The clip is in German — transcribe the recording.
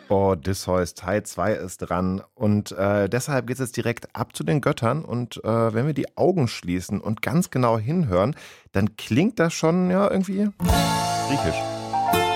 Odysseus Teil 2 ist dran und deshalb geht es jetzt direkt ab zu den Göttern und wenn wir die Augen schließen und ganz genau hinhören, dann klingt das schon ja irgendwie griechisch.